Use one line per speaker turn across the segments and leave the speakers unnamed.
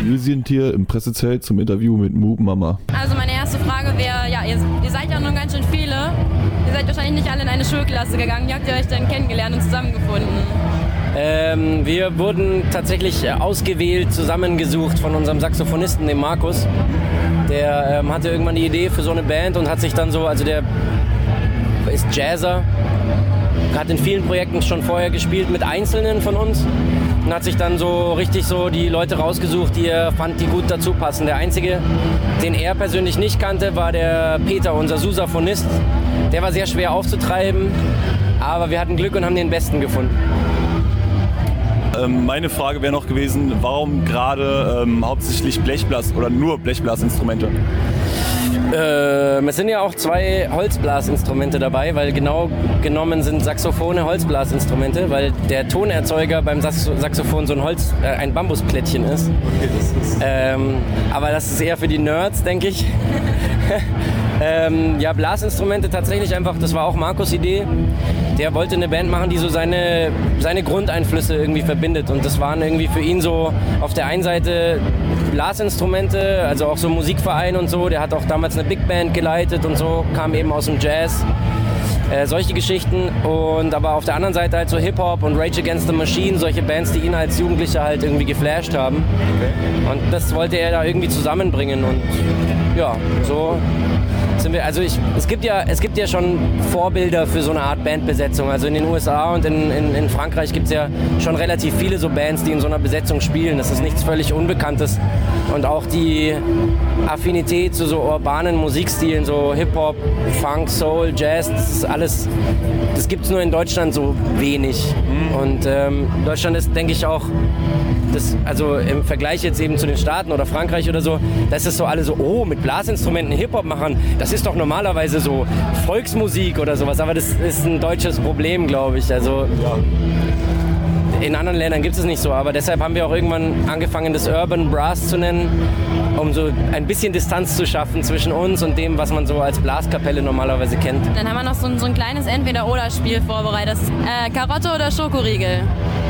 Wir sind hier im Pressezelt zum Interview mit Moop Mama.
Also meine erste Frage wäre, ja, ihr seid ja nun ganz schön viele. Ihr seid wahrscheinlich nicht alle in eine Schulklasse gegangen. Wie habt ihr euch denn kennengelernt und zusammengefunden?
Wir wurden tatsächlich ausgewählt, zusammengesucht von unserem Saxophonisten, dem Markus. Der hatte irgendwann die Idee für so eine Band und hat sich dann so, also der ist Jazzer, hat in vielen Projekten schon vorher gespielt mit Einzelnen von uns und hat sich dann so richtig so die Leute rausgesucht, die er fand, die gut dazu passen. Der einzige, den er persönlich nicht kannte, war der Peter, unser Sousaphonist. Der war sehr schwer aufzutreiben, aber wir hatten Glück und haben den Besten gefunden.
Meine Frage wäre noch gewesen, warum gerade hauptsächlich Blechblas oder nur Blechblasinstrumente?
Es sind ja auch 2 Holzblasinstrumente dabei, weil genau genommen sind Saxophone Holzblasinstrumente, weil der Tonerzeuger beim Saxophon so ein Bambusplättchen ist.
Okay, das ist
aber das ist eher für die Nerds, denke ich. Ja, Blasinstrumente tatsächlich einfach, das war auch Markus' Idee. Der wollte eine Band machen, die so seine Grundeinflüsse irgendwie verbindet. Und das waren irgendwie für ihn so auf der einen Seite Blasinstrumente, also auch so Musikverein und so. Der hat auch damals eine Big Band geleitet und so, kam eben aus dem Jazz. Solche Geschichten. Und aber auf der anderen Seite halt so Hip-Hop und Rage Against the Machine, solche Bands, die ihn als Jugendlicher halt irgendwie geflasht haben. Okay. Und das wollte er da irgendwie zusammenbringen. Und ja, so sind wir, also es gibt ja schon Vorbilder für so eine Art Bandbesetzung. Also in den USA und in Frankreich gibt es ja schon relativ viele so Bands, die in so einer Besetzung spielen. Das ist nichts völlig Unbekanntes. Und auch die Affinität zu so urbanen Musikstilen, so Hip-Hop, Funk, Soul, Jazz, das ist alles, das gibt es nur in Deutschland so wenig. Und Deutschland ist, denke ich, auch, also im Vergleich jetzt eben zu den Staaten oder Frankreich oder so, da ist es so alle so, oh, mit Blasinstrumenten Hip-Hop machen, das ist doch normalerweise so Volksmusik oder sowas, aber das ist ein deutsches Problem, glaube ich. Also in anderen Ländern gibt es nicht so, aber deshalb haben wir auch irgendwann angefangen, das Urban Brass zu nennen, um so ein bisschen Distanz zu schaffen zwischen uns und dem, was man so als Blaskapelle normalerweise kennt.
Dann haben wir noch so ein kleines Entweder-Oder-Spiel vorbereitet. Das ist, Karotte oder Schokoriegel?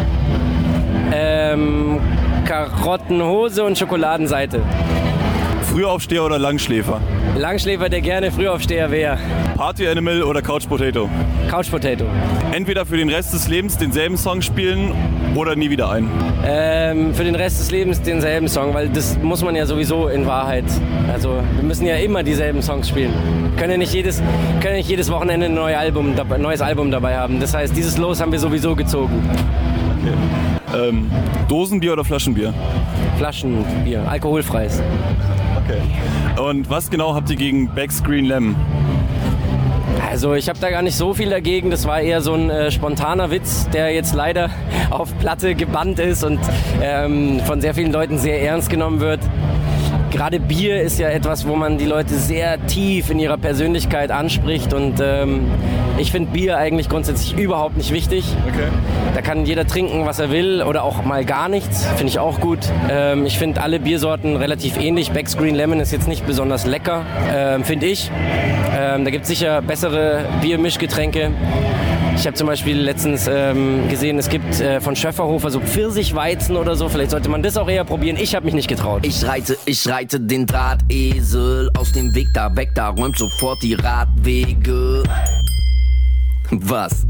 Karottenhose und Schokoladenseite.
Frühaufsteher oder Langschläfer?
Langschläfer, der gerne Frühaufsteher wäre.
Party Animal oder Couch Potato?
Couch Potato.
Entweder für den Rest des Lebens denselben Song spielen oder nie wieder einen?
Für den Rest des Lebens denselben Song, weil das muss man ja sowieso in Wahrheit. Also wir müssen ja immer dieselben Songs spielen. Können ja nicht jedes Wochenende ein neues Album dabei haben. Das heißt, dieses Los haben wir sowieso gezogen.
Okay. Dosenbier oder Flaschenbier?
Flaschenbier, alkoholfreies.
Okay. Und was genau habt ihr gegen Beck's Green Lemon?
Also ich habe da gar nicht so viel dagegen. Das war eher so ein spontaner Witz, der jetzt leider auf Platte gebannt ist und von sehr vielen Leuten sehr ernst genommen wird. Gerade Bier ist ja etwas, wo man die Leute sehr tief in ihrer Persönlichkeit anspricht und ich finde Bier eigentlich grundsätzlich überhaupt nicht wichtig. Okay. Da kann jeder trinken, was er will oder auch mal gar nichts, finde ich auch gut. Ich finde alle Biersorten relativ ähnlich. Beck's Green Lemon ist jetzt nicht besonders lecker, finde ich. Da gibt es sicher bessere Biermischgetränke. Ich habe zum Beispiel letztens gesehen, es gibt von Schöfferhofer so Pfirsichweizen oder so. Vielleicht sollte man das auch eher probieren. Ich habe mich nicht getraut.
Ich reite den Drahtesel aus dem Weg da weg, da räumt sofort die Radwege. Was?